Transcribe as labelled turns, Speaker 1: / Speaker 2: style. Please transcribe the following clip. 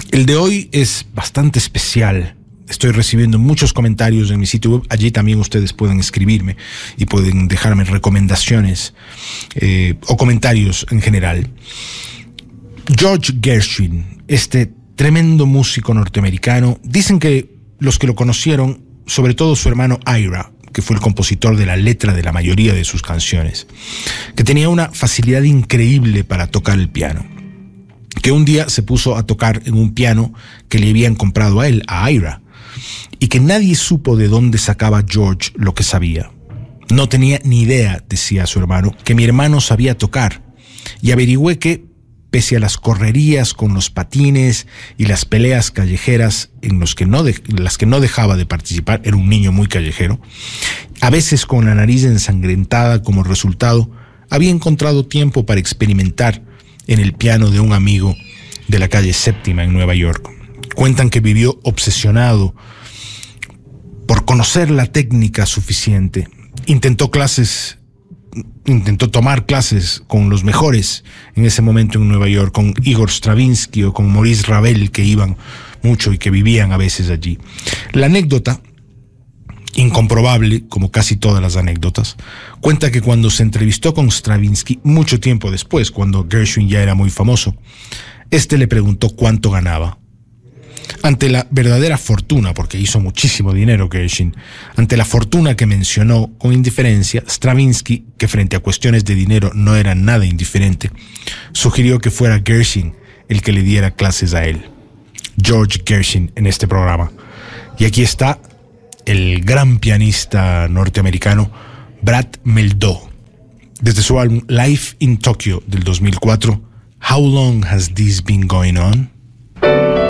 Speaker 1: El de hoy es bastante especial. Estoy recibiendo muchos comentarios en mi sitio web. Allí también ustedes pueden escribirme y pueden dejarme recomendaciones o comentarios en general. George Gershwin, este tremendo músico norteamericano, dicen que los que lo conocieron, sobre todo su hermano Ira, que fue el compositor de la letra de la mayoría de sus canciones, que tenía una facilidad increíble para tocar el piano, que un día se puso a tocar en un piano que le habían comprado a él, a Ira, y que nadie supo de dónde sacaba George lo que sabía. No tenía ni idea, decía su hermano, que mi hermano sabía tocar, y averigüé que, pese a las correrías con los patines y las peleas callejeras en las que no dejaba de participar, era un niño muy callejero, a veces con la nariz ensangrentada como resultado, había encontrado tiempo para experimentar en el piano de un amigo de la calle Séptima en Nueva York. Cuentan que vivió obsesionado por conocer la técnica suficiente. Intentó tomar clases con los mejores en ese momento en Nueva York, con Igor Stravinsky o con Maurice Ravel, que iban mucho y que vivían a veces allí. La anécdota, incomprobable, como casi todas las anécdotas, cuenta que cuando se entrevistó con Stravinsky, mucho tiempo después, cuando Gershwin ya era muy famoso, este le preguntó cuánto ganaba. Ante la verdadera fortuna, porque hizo muchísimo dinero Gershwin, ante la fortuna que mencionó con indiferencia, Stravinsky, que frente a cuestiones de dinero no era nada indiferente, sugirió que fuera Gershwin el que le diera clases a él. George Gershwin en este programa. Y aquí está el gran pianista norteamericano Brad Mehldau, desde su álbum Live in Tokyo del 2004, How Long Has This Been Going On?